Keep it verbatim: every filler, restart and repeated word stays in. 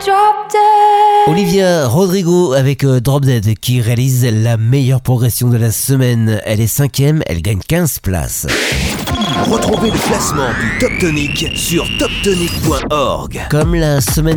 Drop Dead. Olivia Rodrigo avec euh, Drop Dead qui réalise la meilleure progression de la semaine. Elle est cinquième, elle gagne quinze places. Retrouvez le classement du Top Tonic sur top tonic point org. Comme la semaine